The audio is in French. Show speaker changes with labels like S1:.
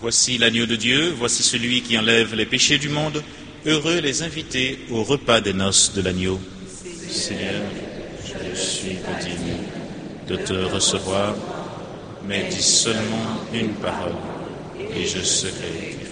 S1: Voici l'agneau de Dieu, voici celui qui enlève les péchés du monde. Heureux les invités au repas des noces de l'agneau. Seigneur, je suis pas digne de te recevoir, mais dis seulement une parole, et je serai